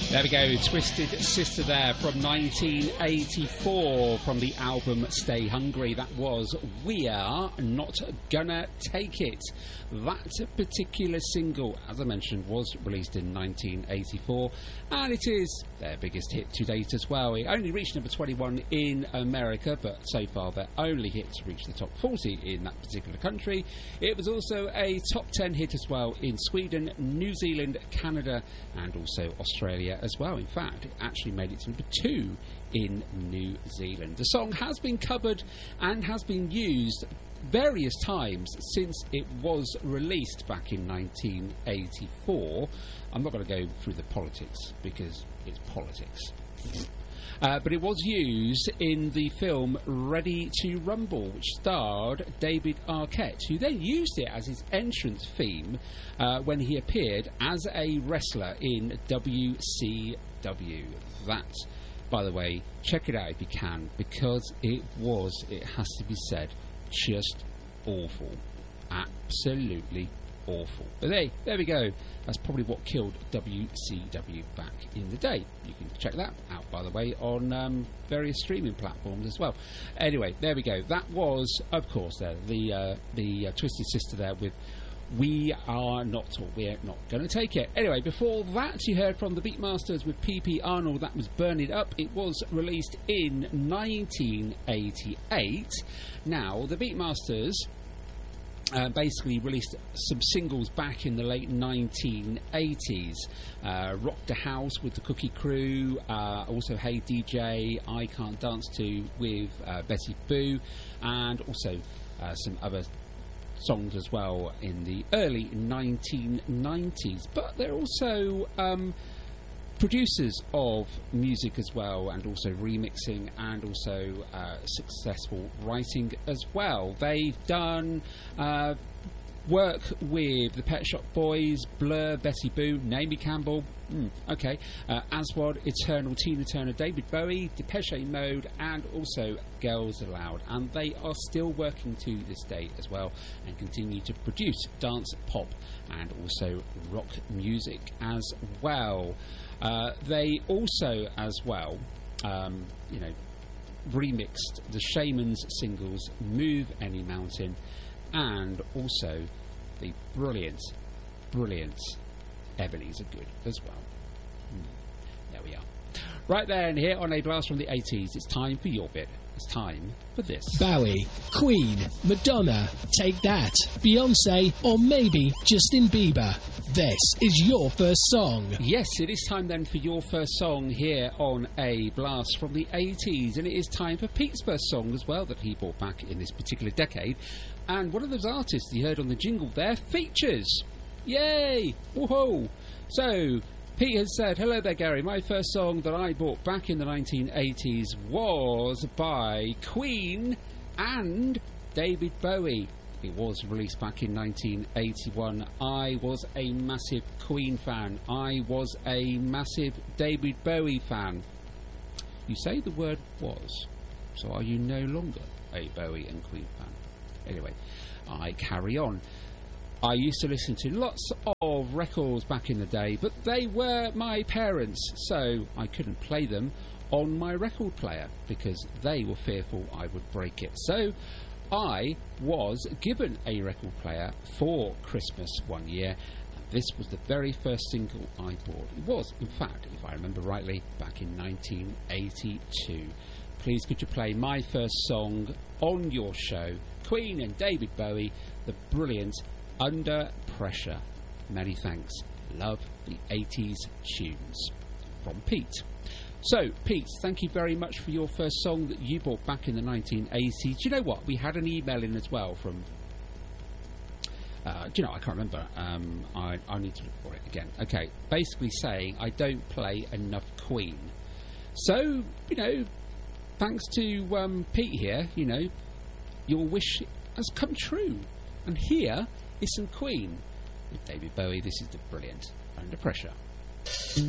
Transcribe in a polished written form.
There we go, Twisted Sister there from 1984 from the album Stay Hungry. That was We Are Not Gonna Take It. That particular single, as I mentioned, was released in 1984 and it is their biggest hit to date as well. It only reached number 21 in America, but so far their only hit to reach the top 40 in that particular country. It was also a top 10 hit as well in Sweden, New Zealand, Canada and also Australia as well. In fact, it actually made it to number 2 in New Zealand. The song has been covered and has been used various times since it was released back in 1984. I'm not going to go through the politics because it's politics. But it was used in the film Ready to Rumble, which starred David Arquette, who then used it as his entrance theme when he appeared as a wrestler in WCW. That, by the way, check it out if you can, because it has to be said, just awful. Absolutely awful. But there we go. That's probably what killed WCW back in the day. You can check that out, by the way, on various streaming platforms as well. Anyway, there we go. That was, of course, the Twisted Sister there with We're Not Gonna Take It. Anyway, before that you heard from the Beatmasters with P.P. Arnold. That was Burn It Up. It was released in 1988. Now, the Beatmasters basically released some singles back in the late 1980s. Rock the House with the Cookie Crew, also Hey DJ, I Can't Dance To with Betty Boo, and also some other songs as well in the early 1990s. But they're also producers of music as well, and also remixing, and also successful writing as well. They've done work with the Pet Shop Boys, Blur, Betty Boo, Naomi Campbell, Aswad, Eternal, Tina Turner, David Bowie, Depeche Mode, and also Girls Aloud. And they are still working to this day as well, and continue to produce dance, pop, and also rock music as well. They also, as well, remixed the Shamans singles Move Any Mountain, and also the brilliant Ebenezer Good as well. There we are. Right there, and here on A Blast from the 80s, it's time for your bit. It's time for this. Bowie, Queen, Madonna, Take That, Beyonce, or maybe Justin Bieber. This is your first song. Yes, it is time then for your first song here on A Blast from the 80s, and it is time for Pete's first song as well that he brought back in this particular decade. And one of those artists you heard on the jingle there features. Yay! Woohoo! So, Pete has said, hello there, Gary. My first song that I bought back in the 1980s was by Queen and David Bowie. It was released back in 1981. I was a massive Queen fan. I was a massive David Bowie fan. You say the word was, so are you no longer a Bowie and Queen fan? Anyway, I carry on. I used to listen to lots of records back in the day, but they were my parents', so I couldn't play them on my record player because they were fearful I would break it. So I was given a record player for Christmas one year. This was the very first single I bought. It was, in fact, if I remember rightly, back in 1982. Please could you play my first song on your show, Queen and David Bowie, the brilliant Under Pressure. Many thanks. Love the 80s tunes. From Pete. So, Pete, thank you very much for your first song that you bought back in the 1980s. Do you know what? We had an email in as well from... I can't remember. I need to look for it again. Okay, basically saying I don't play enough Queen. So, thanks to Pete here, your wish has come true. And here is some Queen with David Bowie. This is the brilliant Under Pressure.